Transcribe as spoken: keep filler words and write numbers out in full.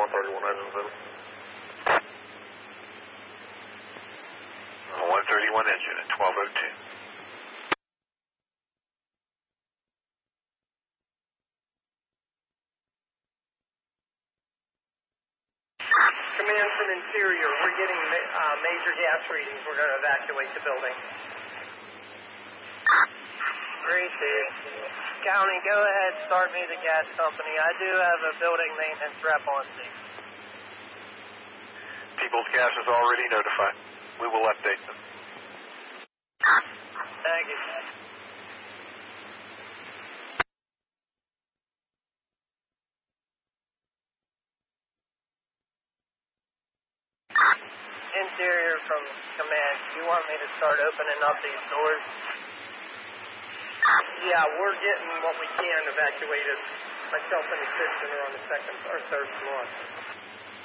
one thirty-one engine seven. one thirty-one engine at twelve oh two. Command from interior, we're getting uh, major gas readings. We're going to evacuate the building. Three, two. County, go ahead, start me the gas company. I do have a building maintenance rep on scene. People's Gas is already notified. We will update them. Thank you. Interior from command, do you want me to start opening up these doors? Yeah, we're getting what we can evacuated. Myself and the assistant are on the second or third floor.